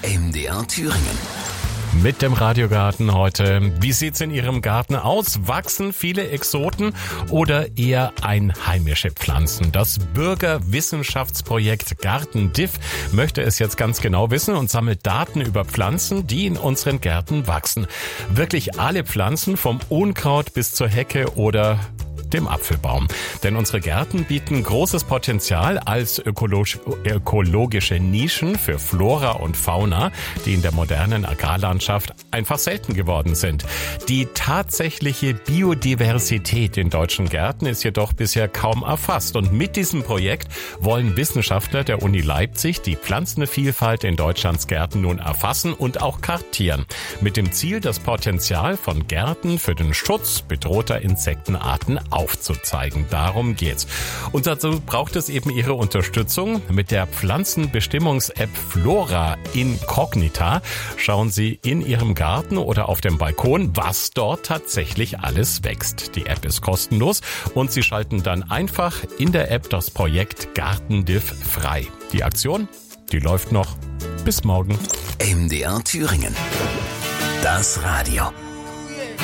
MDR Thüringen. Mit dem Radiogarten heute. Wie sieht's in Ihrem Garten aus? Wachsen viele Exoten oder eher einheimische Pflanzen? Das Bürgerwissenschaftsprojekt GartenDiff möchte es jetzt ganz genau wissen und sammelt Daten über Pflanzen, die in unseren Gärten wachsen. Wirklich alle Pflanzen, vom Unkraut bis zur Hecke oder dem Apfelbaum. Denn unsere Gärten bieten großes Potenzial als ökologische Nischen für Flora und Fauna, die in der modernen Agrarlandschaft einfach selten geworden sind. Die tatsächliche Biodiversität in deutschen Gärten ist jedoch bisher kaum erfasst. Und mit diesem Projekt wollen Wissenschaftler der Uni Leipzig die Pflanzenvielfalt in Deutschlands Gärten nun erfassen und auch kartieren. Mit dem Ziel, das Potenzial von Gärten für den Schutz bedrohter Insektenarten aufzuzeigen. Darum geht's. Und dazu braucht es eben Ihre Unterstützung. Mit der Pflanzenbestimmungs-App Flora Incognita schauen Sie in Ihrem Garten oder auf dem Balkon, was dort tatsächlich alles wächst. Die App ist kostenlos und Sie schalten dann einfach in der App das Projekt GartenDiff frei. Die Aktion, die läuft noch bis morgen. MDR Thüringen. Das Radio.